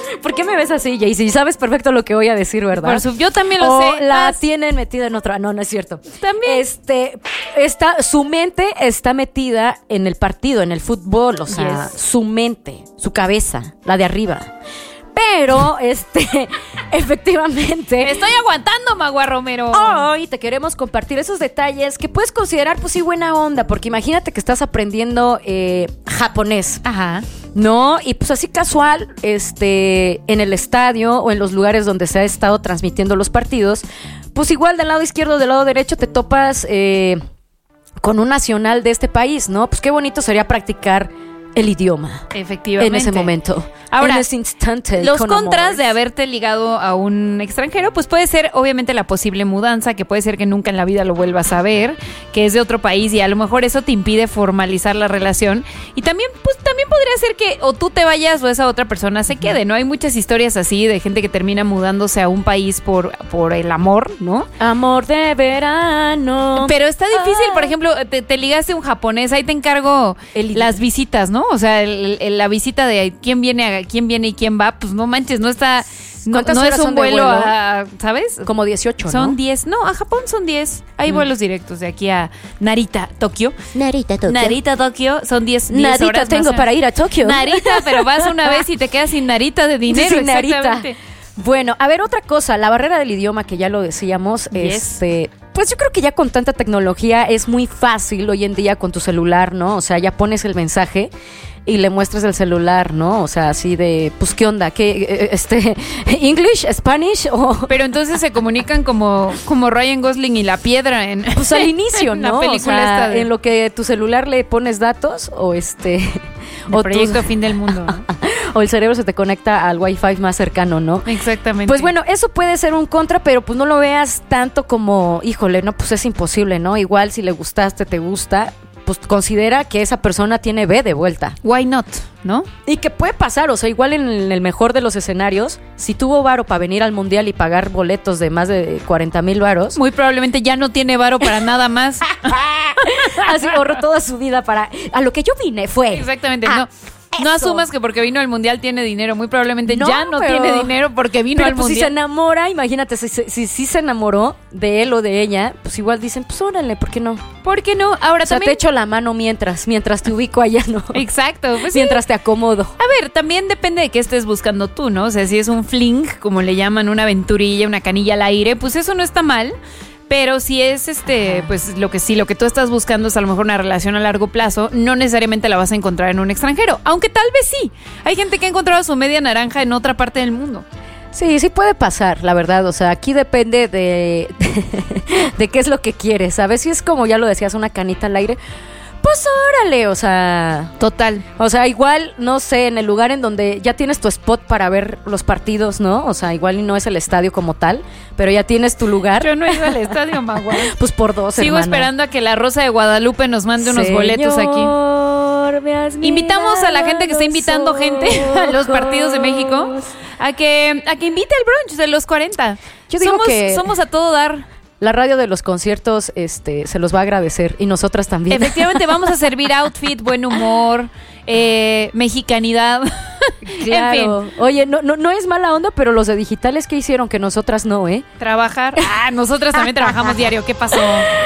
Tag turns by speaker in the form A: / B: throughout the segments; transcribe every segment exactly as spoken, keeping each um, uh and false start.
A: ¿Por qué me ves así, Jaycee? Sabes perfecto lo que voy a decir, ¿verdad?
B: Por su, yo también lo
A: o
B: sé.
A: la
B: Vas.
A: tienen metida en otra. No, no es cierto.
B: También.
A: Este, está, su mente está metida en el partido, en el fútbol. O sea,
B: Yes.
A: su mente, su cabeza, la de arriba. Pero, este, efectivamente.
B: Me estoy aguantando, Magua Romero.
A: Hoy te queremos compartir esos detalles que puedes considerar, pues sí, buena onda. Porque imagínate que estás aprendiendo eh, japonés.
B: Ajá.
A: No, y pues así casual, este, en el estadio o en los lugares donde se ha estado transmitiendo los partidos, pues igual del lado izquierdo, del lado derecho te topas eh, con un nacional de este país, ¿no? Pues qué bonito sería practicar el idioma.
B: Efectivamente.
A: En ese momento.
B: Ahora,
A: en ese instante.
B: los
A: con
B: contras
A: amor.
B: de haberte ligado a un extranjero, pues puede ser obviamente la posible mudanza, que puede ser que nunca en la vida lo vuelvas a ver, que es de otro país y a lo mejor eso te impide formalizar la relación. Y también, pues también podría ser que o tú te vayas o esa otra persona se quede, ¿no? Hay muchas historias así de gente que termina mudándose a un país por, por el amor, ¿no?
A: Amor de verano.
B: Pero está difícil,
A: Ah.
B: por ejemplo, te, te ligaste a un japonés, ahí te encargo
A: El-
B: las visitas, ¿no? O sea, el- el- la visita de quién viene, a, quién viene y quién va, pues no manches, no está, no,
A: ¿Cuántas
B: no es
A: horas
B: un
A: son de
B: vuelo,
A: vuelo?
B: a, ¿sabes?
A: Como dieciocho, ¿no?
B: Son diez, no, a Japón son diez. Hay
A: Mm.
B: vuelos directos de aquí a Narita, Tokio.
C: Narita, Tokio.
B: Narita, Tokio, son diez, diez
A: Narita
B: horas
A: tengo
B: más o
A: para
B: menos.
A: ir a Tokio.
B: Narita, pero vas una vez y te quedas sin Narita de dinero,
A: Sin Narita.
B: exactamente.
A: Bueno, a ver, otra cosa, la barrera del idioma que ya lo decíamos,
B: Yes.
A: este, pues yo creo que ya con tanta tecnología es muy fácil hoy en día con tu celular, ¿no? O sea, ya pones el mensaje y le muestras el celular, ¿no? O sea, así de, pues, ¿qué onda? ¿Qué, eh, este, English, Spanish o...?
B: Pero entonces se comunican como, como Ryan Gosling y la piedra en,
A: Pues al inicio,
B: en
A: ¿no?
B: la película
A: o sea,
B: esta de
A: en lo que tu celular le pones datos o este...
B: el
A: o,
B: proyecto
A: tus-
B: Fin del Mundo, ¿no?
A: o el cerebro se te conecta al Wi-Fi más cercano, ¿no?
B: Exactamente.
A: Pues bueno, eso puede ser un contra, pero pues no lo veas tanto como, híjole, no, pues es imposible, ¿no? Igual si le gustaste, te gusta, pues considera que esa persona tiene B de vuelta.
B: Why not, ¿no?
A: Y que puede pasar, o sea, igual en el mejor de los escenarios, si tuvo varo para venir al mundial y pagar boletos de más de cuarenta mil varos,
B: Muy probablemente ya no tiene varo para nada más.
A: así ahorró toda su vida para... A lo que yo vine fue...
B: Exactamente,
A: Ah,
B: no. No
A: eso.
B: asumas que porque vino al mundial tiene dinero. Muy probablemente
A: No,
B: ya no
A: pero-
B: tiene dinero porque vino
A: Pero
B: al
A: pues si se
B: mundial.
A: enamora, imagínate, si si- si sí se enamoró de él o de ella, pues igual dicen, pues órale, ¿por qué no?
B: ¿Por qué no? Ahora
A: O sea, te
B: también.
A: echo la mano mientras, mientras te ubico allá, ¿no?
B: Exacto. Pues sí.
A: Mientras te acomodo.
B: A ver, también depende de qué estés buscando tú, ¿no? O sea, si es un fling, como le llaman, una aventurilla, una canilla al aire, pues eso no está mal. Pero si es este, pues lo que sí, lo que tú estás buscando es a lo mejor una relación a largo plazo, no necesariamente la vas a encontrar en un extranjero. Aunque tal vez sí. Hay gente que ha encontrado su media naranja en otra parte del mundo.
A: Sí, sí puede pasar, la verdad. O sea, aquí depende de, de qué es lo que quieres. ¿Sabes? Si es como ya lo decías, una canita al aire, pues órale, o sea...
B: Total.
A: O sea, igual, no sé, en el lugar en donde ya tienes tu spot para ver los partidos, ¿no? O sea, igual y no es el estadio como tal, pero ya tienes tu lugar.
B: Yo no he ido al estadio, Magua.
A: Pues por dos,
B: Sigo
A: hermana.
B: esperando a que la Rosa de Guadalupe nos mande unos boletos aquí.
A: Señor, me has
B: Invitamos a la gente que está invitando
A: mirado
B: gente
A: los
B: a los partidos de México
A: ojos.
B: a que a que invite al brunch de los cuarenta.
A: Yo digo
B: somos,
A: que-
B: somos a todo dar.
A: La radio de los conciertos este, se los va a agradecer y nosotras también.
B: Efectivamente, vamos a servir outfit, buen humor, eh, mexicanidad.
A: Claro.
B: En fin,
A: Oye, no, no, no es mala onda, pero los de digitales que hicieron que nosotras no, ¿eh?
B: trabajar. Ah, nosotras también trabajamos diario. ¿Qué pasó?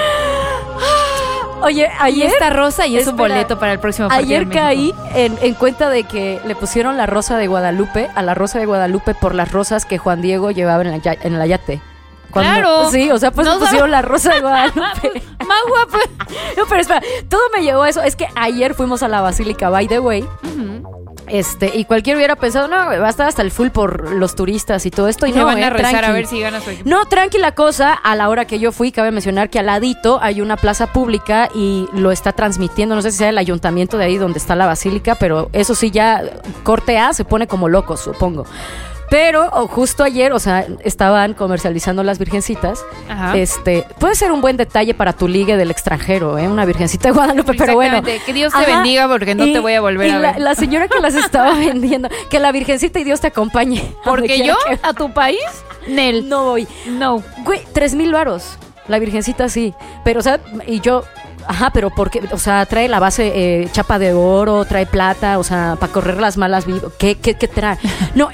A: Oye,
B: Y
A: ayer,
B: esta rosa y es un
A: Espera,
B: boleto para el próximo partido
A: ayer
B: en México.
A: caí en, en cuenta de que le pusieron la rosa de Guadalupe a la rosa de Guadalupe por las rosas que Juan Diego llevaba en la, ya- en la yate.
B: Claro.
A: Sí, o sea, pues
B: No
A: le pusieron la rosa de Guadalupe.
B: Más guapo.
A: No, pero espera, todo me llevó a eso. Es que ayer fuimos a la Basílica, by the way. Este, y cualquiera hubiera pensado, no, güey, va a estar hasta el full por los turistas y todo esto. Y
B: Me
A: no,
B: van a
A: eh,
B: rezar
A: tranqui.
B: a ver si gana su equipo.
A: No, tranquila cosa, a la hora que yo fui, cabe mencionar que al ladito hay una plaza pública y lo está transmitiendo, no sé si sea el ayuntamiento de ahí donde está la basílica, pero eso sí ya, corte A, se pone como loco, supongo. Pero oh, justo ayer, o sea, estaban comercializando las virgencitas.
B: Ajá.
A: Este, puede ser un buen detalle para tu ligue del extranjero, ¿eh? Una virgencita de Guadalupe, pero bueno.
B: Exactamente. Que Dios te
A: Ajá.
B: bendiga porque no
A: Y-
B: te voy a volver
A: y
B: a
A: la,
B: ver.
A: la señora que las estaba vendiendo, que la virgencita y Dios te acompañe. a donde
B: Porque
A: quiera
B: yo,
A: que-
B: a tu país, Nel.
A: no voy.
B: No.
A: Güey, tres mil varos. La virgencita sí. Pero, o sea, y yo, ajá, pero porque, o sea, trae la base eh, chapa de oro, trae plata, o sea, para correr las malas vibras. ¿Qué, qué, qué trae? No,